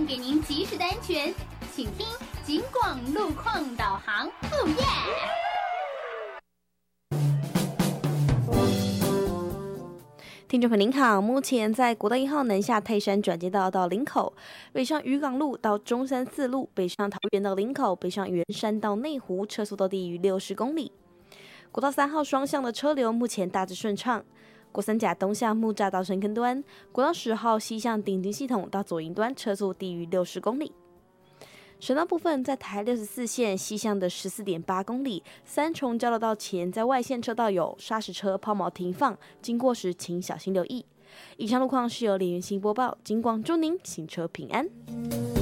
送给您及时的安全，请听警广路况导航。哦耶！ 听众朋友您好，目前在国道1号南下泰山转接道到林口，北上渔港路到中山四路，北上桃园到林口，北上圆山到内湖，车速都低于60公里。国道3号双向的车流目前大致顺畅。国三甲东向木栅到深坑端，国道10号西向顶级系统到左营端，车速低于60公里。省道部分，在台64线西向的14.8公里，三重交流道前在外线车道有砂石车抛锚停放，经过时请小心留意。以上路况是由李元新播报，警广祝您行车平安。